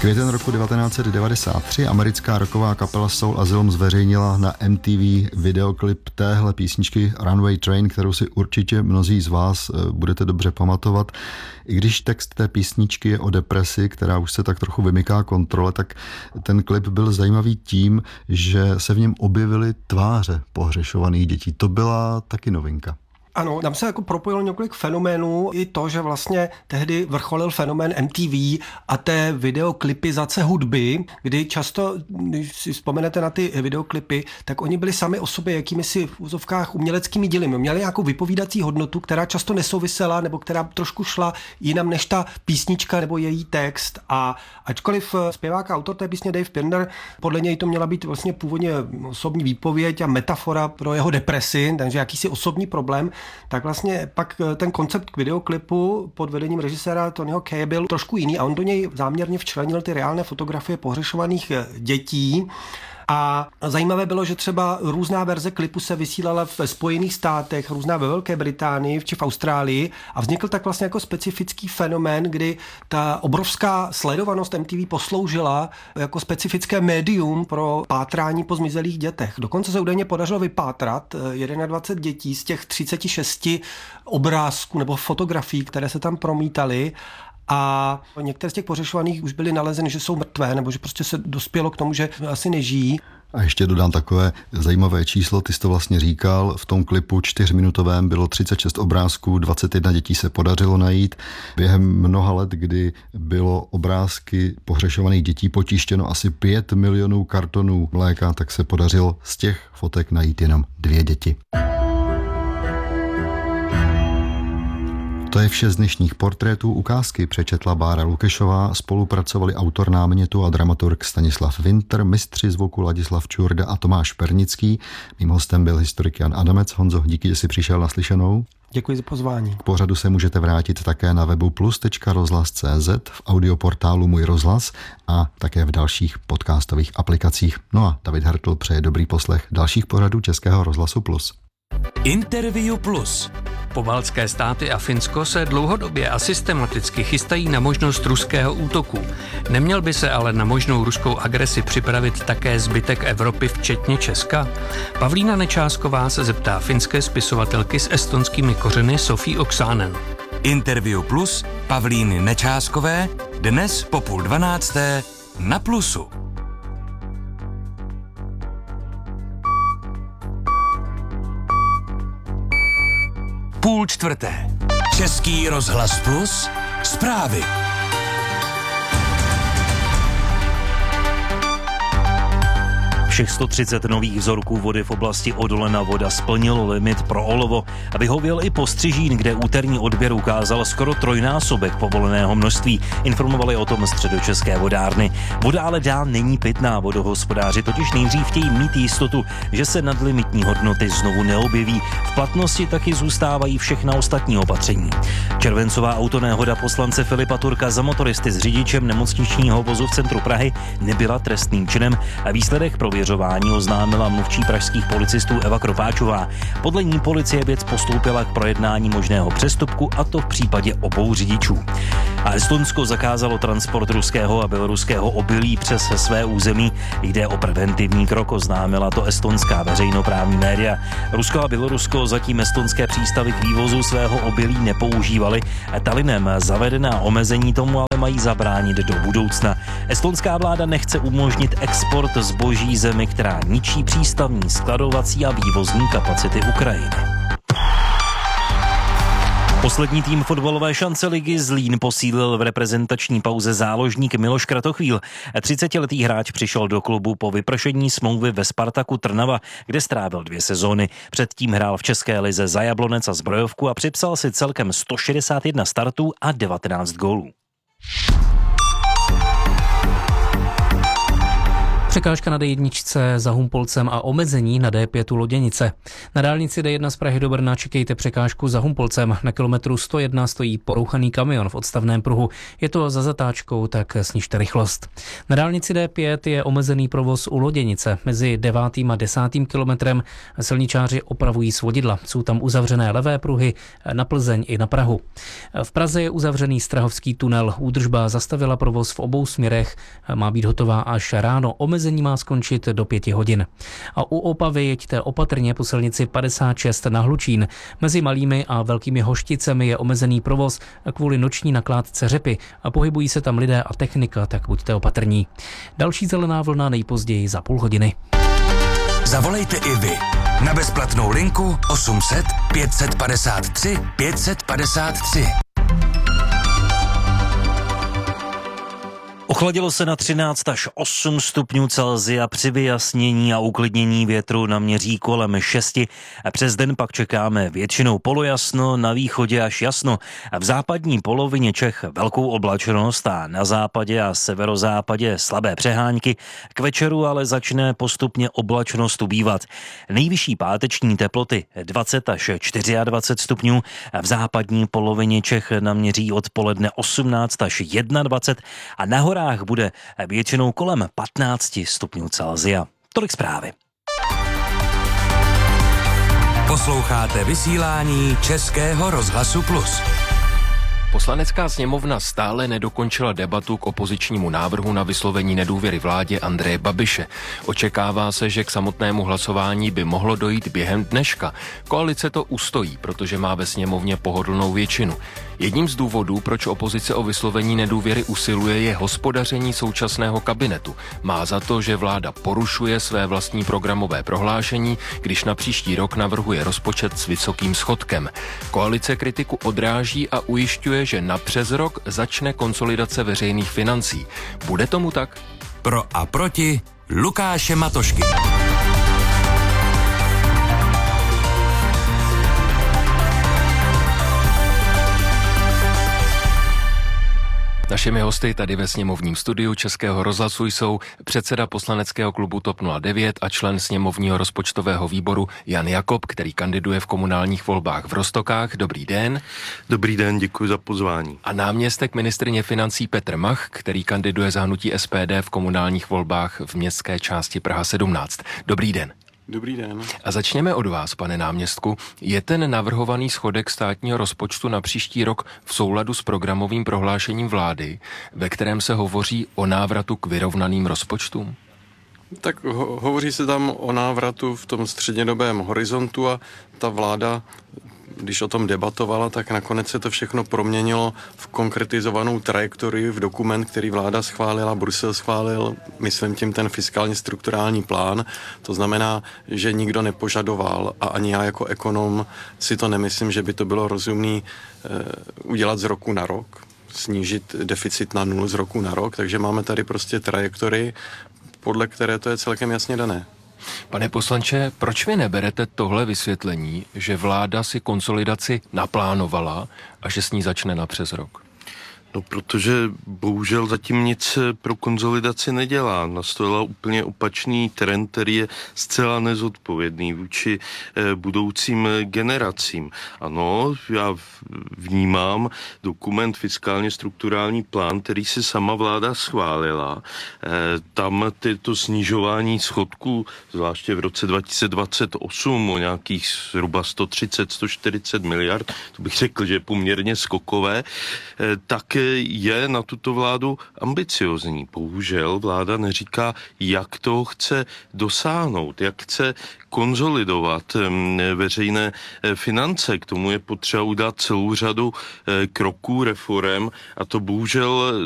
Květen roku 1993 americká rocková kapela Soul Asylum zveřejnila na MTV videoklip téhle písničky Runaway Train, kterou si určitě mnozí z vás budete dobře pamatovat. I když text té písničky je o depresi, která už se tak trochu vymyká kontrole, tak ten klip byl zajímavý tím, že se v něm objevily tváře pohřešovaných dětí. To byla taky novinka. Ano, tam se jako propojilo několik fenoménů, i to, že vlastně tehdy vrcholil fenomén MTV a té videoklipizace hudby, kdy často, když si vzpomenete na ty videoklipy, tak oni byli sami o sobě jakýmisi v úzovkách uměleckými díly. Měli nějakou vypovídací hodnotu, která často nesouvisela, nebo která trošku šla jinam než ta písnička nebo její text. A ačkoliv zpěvák a autor té písně Dave Pirner, podle něj to měla být vlastně původně osobní výpověď a metafora pro jeho depresi, takže jakýsi osobní problém, tak vlastně pak ten koncept k videoklipu pod vedením režiséra Tonyho Kaye byl trošku jiný a on do něj záměrně včlenil ty reálné fotografie pohřešovaných dětí. A zajímavé bylo, že třeba různá verze klipu se vysílala ve Spojených státech, různá ve Velké Británii či v Austrálii a vznikl tak vlastně jako specifický fenomén, kdy ta obrovská sledovanost MTV posloužila jako specifické médium pro pátrání po zmizelých dětech. Dokonce se údajně podařilo vypátrat 21 dětí z těch 36 obrázků nebo fotografií, které se tam promítaly. A některé z těch pohřešovaných už byly nalezeny, že jsou mrtvé, nebo že prostě se dospělo k tomu, že asi nežijí. A ještě dodám takové zajímavé číslo, ty jsi to vlastně říkal, v tom klipu 4minutovém bylo 36 obrázků, 21 dětí se podařilo najít. Během mnoha let, kdy bylo obrázky pohřešovaných dětí potištěno asi 5 milionů kartonů mléka, tak se podařilo z těch fotek najít jenom 2 děti. To je vše z dnešních portrétů. Ukázky přečetla Bára Lukešová, spolupracovali autor námětu a dramaturg Stanislav Winter, mistři zvuku Ladislav Čurda a Tomáš Pernický. Mým hostem byl historik Jan Adamec. Honzo, díky, že jsi přišel na slyšenou. Děkuji za pozvání. K pořadu se můžete vrátit také na webu plus.rozhlas.cz, v audioportálu Můj rozhlas a také v dalších podcastových aplikacích. No a David Hartl přeje dobrý poslech dalších pořadů Českého rozhlasu Plus. Interview Plus. Pobaltské státy a Finsko se dlouhodobě a systematicky chystají na možnost ruského útoku. Neměl by se ale na možnou ruskou agresi připravit také zbytek Evropy, včetně Česka? Pavlína Nečásková se zeptá finské spisovatelky s estonskými kořeny Sofie Oksanen. Interview Plus Pavlíny Nečáskové dnes po 11:30 na Plusu. 3:30. Český rozhlas Plus zprávy. Všech 130 nových vzorků vody v oblasti Odolena Voda splnilo limit pro olovo a vyhověl i Postřižín, kde úterní odběr ukázal skoro trojnásobek povoleného množství. Informovali o tom Středočeské vodárny. Voda ale dál není pitná. Vodohospodáři totiž nejdřív chtějí mít jistotu, že se nadlimitní hodnoty znovu neobjeví. V platnosti taky zůstávají všechna ostatní opatření. Červencová autonéhoda poslance Filipa Turka za motoristy s řidičem nemocničního vozu v centru Prahy nebyla trestným činem a výsledek prověřování oznámila mluvčí pražských policistů Eva Kropáčová. Podle ní policie věc postoupila k projednání možného přestupku, a to v případě obou řidičů. A Estonsko zakázalo transport ruského a běloruského obilí přes své území. Jde o preventivní krok, oznámila to estonská veřejnoprávní média. Rusko a Bělorusko zatím estonské přístavy k vývozu svého obilí nepoužívali. Tallinnem zavedená omezení tomu ale mají zabránit do budoucna. Estonská vláda nechce umožnit export zboží zemi, která ničí přístavní, skladovací a vývozní kapacity Ukrajiny. Poslední tým fotbalové šance ligy Zlín posílil v reprezentační pauze záložník Miloš Kratochvíl. 30letý hráč přišel do klubu po vypršení smlouvy ve Spartaku Trnava, kde strávil 2 sezóny. Předtím hrál v české lize za Jablonec a Zbrojovku a připsal si celkem 161 startů a 19 gólů. Překážka na D1 za Humpolcem a omezení na D5 u Loděnice. Na dálnici D1 z Prahy do Brna čekejte překážku za Humpolcem. Na kilometru 101 stojí porouchaný kamion v odstavném pruhu. Je to za zatáčkou, tak snižte rychlost. Na dálnici D5 je omezený provoz u Loděnice. Mezi 9. a 10. kilometrem silničáři opravují svodidla. Jsou tam uzavřené levé pruhy na Plzeň i na Prahu. V Praze je uzavřený Strahovský tunel. Údržba zastavila provoz v obou směrech. Má být hotová až ráno. Omezení má skončit do 5 hodin. A u Opavy jeďte opatrně po silnici 56 na Hlučín. Mezi Malými a Velkými Hošticemi je omezený provoz kvůli noční nakládce řepy a pohybují se tam lidé a technika, tak buďte opatrní. Další zelená vlna nejpozději za půl hodiny. Zavolejte i vy na bezplatnou linku 800 553 553. Ochladilo se na 13 až 8 stupňů Celsia při vyjasnění a uklidnění větru naměří kolem 6. Přes den pak čekáme většinou polojasno, na východě až jasno. V západní polovině Čech velkou oblačnost a na západě a severozápadě slabé přehánky. K večeru ale začne postupně oblačnost ubývat. Nejvyšší páteční teploty 20 až 24 stupňů. V západní polovině Čech naměří odpoledne 18 až 21 a na horách bude většinou kolem 15 stupňů Celsia. Tolik zprávy. Posloucháte vysílání Českého rozhlasu Plus. Poslanecká sněmovna stále nedokončila debatu k opozičnímu návrhu na vyslovení nedůvěry vládě Andreje Babiše. Očekává se, že k samotnému hlasování by mohlo dojít během dneška. Koalice to ustojí, protože má ve sněmovně pohodlnou většinu. Jedním z důvodů, proč opozice o vyslovení nedůvěry usiluje, je hospodaření současného kabinetu. Má za to, že vláda porušuje své vlastní programové prohlášení, když na příští rok navrhuje rozpočet s vysokým schodkem. Koalice kritiku odráží a ujišťuje, že na přes rok začne konsolidace veřejných financí. Bude tomu tak? Pro a proti Lukáše Matošky. Našimi hosty tady ve sněmovním studiu Českého rozhlasu jsou předseda poslaneckého klubu TOP 09 a člen sněmovního rozpočtového výboru Jan Jakob, který kandiduje v komunálních volbách v Roztokách. Dobrý den. Dobrý den, děkuji za pozvání. A náměstek ministryně financí Petr Mach, který kandiduje za hnutí SPD v komunálních volbách v městské části Praha 17. Dobrý den. Dobrý den. A začněme od vás, pane náměstku. Je ten navrhovaný schodek státního rozpočtu na příští rok v souladu s programovým prohlášením vlády, ve kterém se hovoří o návratu k vyrovnaným rozpočtům? Tak hovoří se tam o návratu v tom střednědobém horizontu a ta vláda, když o tom debatovala, tak nakonec se to všechno proměnilo v konkretizovanou trajektorii, v dokument, který vláda schválila, Brusel schválil, myslím tím ten fiskálně strukturální plán. To znamená, že nikdo nepožadoval a ani já jako ekonom si to nemyslím, že by to bylo rozumné udělat z roku na rok, snížit deficit na 0 z roku na rok, takže máme tady prostě trajektorii, podle které to je celkem jasně dané. Pane poslanče, proč vy neberete tohle vysvětlení, že vláda si konsolidaci naplánovala a že s ní začne na přes rok? No, protože bohužel zatím nic pro konsolidaci nedělá. Nastolila úplně opačný trend, který je zcela nezodpovědný vůči budoucím generacím. Ano, já vnímám dokument fiskálně strukturální plán, který si sama vláda schválila. Tam to snižování schodků, zvláště v roce 2028 o nějakých zhruba 130-140 miliard, to bych řekl, že je poměrně skokové, tak je na tuto vládu ambiciozní. Bohužel vláda neříká, jak to chce dosáhnout, jak chce konsolidovat veřejné finance. K tomu je potřeba udělat celou řadu kroků, reforem a to bohužel